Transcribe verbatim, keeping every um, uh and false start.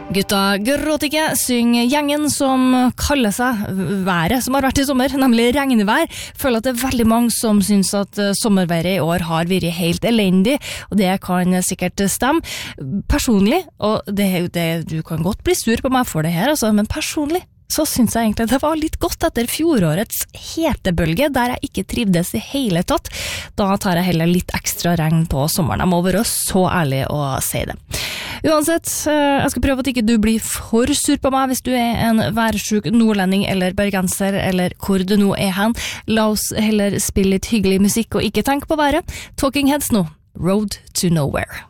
Gutta gråt ikke, synger gjengen som kaller seg været som har vært i sommer, nemlig regnvær. Føler at det er veldig mange som synes at sommerværet i år har vært helt elendig, og det kan sikkert stemme. Personlig, og det, det, du kan godt bli sur på meg for det her, altså, men personlig, så synes jeg egentlig det var litt godt etter fjorårets hetebølge, der jeg ikke trivdes i hele tatt. Da tar jeg heller litt ekstra regn på sommeren. Jeg må være så ærlig å si det. Uansett, jeg skal prøve at ikke du blir for sur på meg hvis du er en værsjuk nordlending eller bergenser, eller hvor du nå er hen. La oss heller spille litt hyggelig musikk og ikke tenke på været. Talking Heads nå, Road to Nowhere.